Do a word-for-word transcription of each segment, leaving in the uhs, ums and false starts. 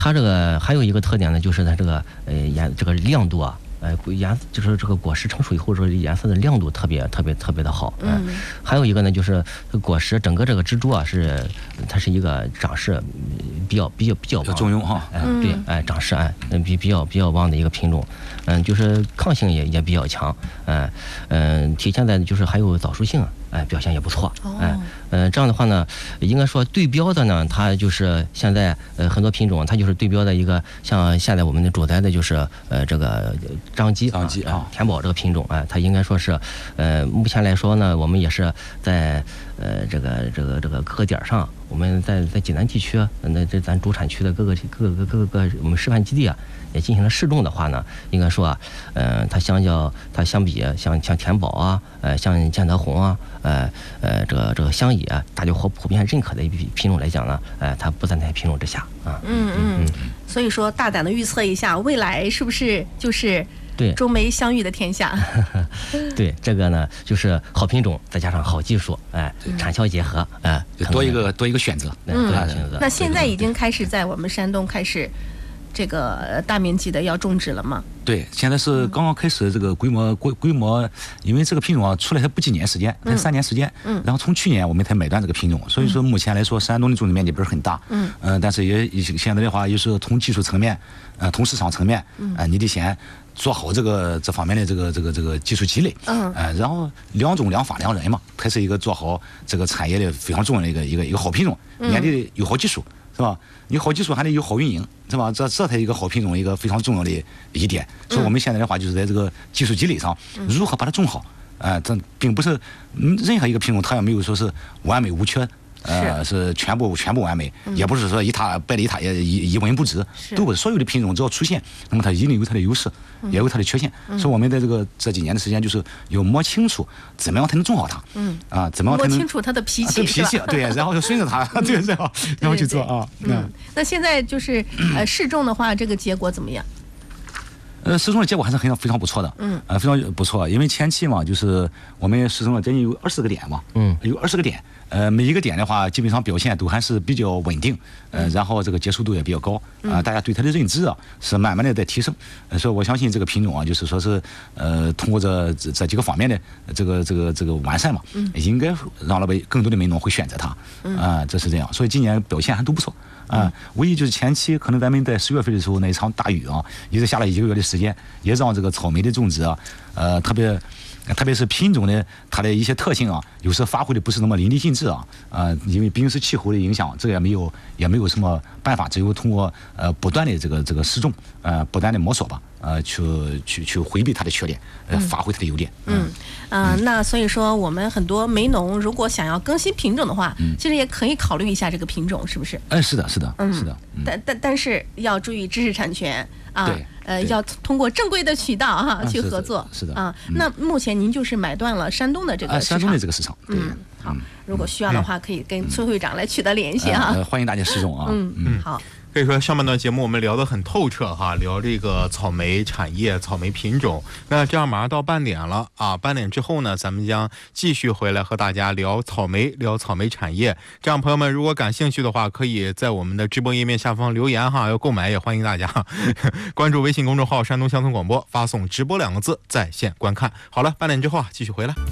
它这个还有一个特点呢，就是它这个呃颜这个亮度啊。呃，颜就是这个果实成熟以后，这个颜色的亮度特别特别特别的好。嗯，呃、还有一个呢，就是果实整个这个蜘蛛啊，是它是一个长势比较比较比较旺中庸哈。 哎、呃，对，哎、呃，长势哎，比比较比较旺的一个品种。嗯、呃，就是抗性也也比较强。嗯、呃，嗯、呃，体现在就是还有早熟性，哎、呃，表现也不错。哎、呃，嗯、呃，这样的话呢，应该说对标的呢，它就是现在呃很多品种，它就是对标的一个像现在我们的主宰的就是呃这个。张基张基啊， 田宝这个品种啊，它应该说是，呃，目前来说呢，我们也是在呃这个这个这个各个点上，我们在在济南地区，那这咱主产区的各个各个各个各个我们示范基地啊，也进行了试种的话呢，应该说啊，呃，它相较它相比像像田宝啊，呃，像建德红啊，呃呃这个这个香野啊，大家伙普遍认可的一批品种来讲呢，呃，它不在那些品种之下啊。 嗯嗯嗯。所以说，大胆的预测一下，未来是不是就是对中梅相遇的天下？ 对，这个呢，就是好品种再加上好技术，哎，产销结合，哎， 就多一个多一个选择。 嗯，多一个选择。 那现在已经开始在我们山东开始这个大面积的要种植了吗？ 对，现在是刚刚开始这个规模规规模，因为这个品种啊出来才不几年时间，才三年时间。嗯。然后从去年我们才买断这个品种，所以说目前来说，山东的种植面积不是很大。嗯。嗯、呃，但是也现在的话，也是从技术层面，呃，从市场层面，嗯、呃，你得先做好这个这方面的这个这个这个技术积累。嗯。呃，然后良种良法良人嘛，它是一个做好这个产业的非常重要的一个一个一个好品种，你还得有好技术。是吧？你好技术还得有好运营，是吧？这这才一个好品种一个非常重要的一点。所以我们现在的话，就是在这个技术积累上，如何把它种好？呃，这并不是任何一个品种它也没有说是完美无缺，呃，是全部全部完美，也不是说一塔败了一塔也一一文不值，都不是。所有的品种只要出现，那么它一定有它的优势，也有它的缺陷。所以我们在这个这几年的时间，就是要摸清楚怎么样才能种好它，嗯啊，怎么样才能摸清楚它的脾气， 脾气对，然后就顺着它，对，然后然后去做啊。 嗯，那现在就是呃试种的话，这个结果怎么样？ 呃，试种的结果还是很非常不错的，嗯，呃，非常不错。因为前期嘛，就是我们试种了将近有二十个点嘛，嗯，有二十个点，呃，每一个点的话，基本上表现都还是比较稳定，呃，然后这个接受度也比较高，啊、呃，大家对它的认知啊是慢慢的在提升，呃，所以我相信这个品种啊，就是说是呃，通过这这这几个方面的这个这个这个完善嘛，嗯，应该让老百更多的民农会选择它，啊、呃，这是这样，所以今年表现还都不错。啊、呃，唯一就是前期可能咱们在十月份的时候那一场大雨啊，一直下了一个月的时间，也让这个草莓的种植啊，呃，特别特别是品种的它的一些特性啊，有时候发挥的不是那么淋漓尽致啊，呃，因为毕竟是气候的影响，这个也没有也没有什么办法，只有通过呃不断的这个这个试种，呃，不断的摸索吧，呃，去去去回避它的缺点，呃，发挥它的优点。 嗯，啊、呃，那所以说我们很多梅农如果想要更新品种的话，嗯、其实也可以考虑一下这个品种，是不是？ 哎，是的，是的，嗯，是的。 嗯、但但但是要注意知识产权啊。 对。 呃，要通过正规的渠道哈、啊、去合作， 是的啊。那目前您就是买断了山东的这个市场， 山东的这个市场， 嗯，好，如果需要的话，可以跟崔会长来取得联系哈。 欢迎大家试种啊， 嗯嗯，好。 可以说上半段节目我们聊得很透彻哈，聊这个草莓产业、草莓品种。那这样马上到半点了啊，半点之后呢，咱们将继续回来和大家聊草莓、聊草莓产业。这样朋友们如果感兴趣的话，可以在我们的直播页面下方留言哈，要购买也欢迎大家关注微信公众号山东乡村广播，发送直播两个字在线观看。好了，半点之后啊，继续回来。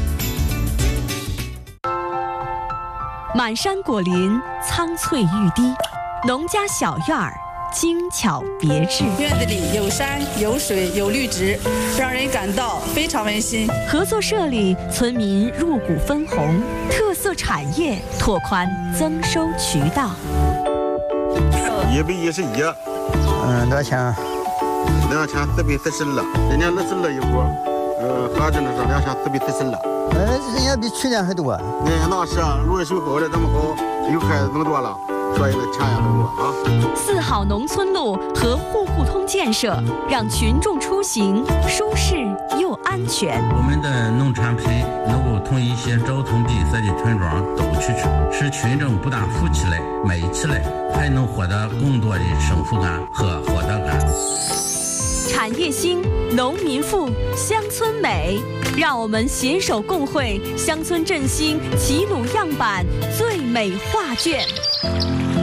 满山果林，苍翠欲滴。农家小院儿，精巧别致。 院子里有山有水有绿植，让人感到非常温馨。 合作社里，村民入股分红，特色产业拓宽增收渠道。 一百一十一， 嗯，多少钱？ 两千四百四十二，今年二十二一锅，呃，合着呢是两千四百四十二。 哎，人家比去年还多。 哎，那是路水好的这么好，有孩子更多了。所以呢，钱也更多啊。 四好农村路和户户通建设，让群众出行舒适又安全。 我们的农产品能够同一些交通闭塞的村庄都去吃，使群众不但富起来、美起来，还能获得更多的幸福感和获得感。 产业兴，农民富，乡村美，让我们携手共绘乡村振兴齐鲁样板最美画卷。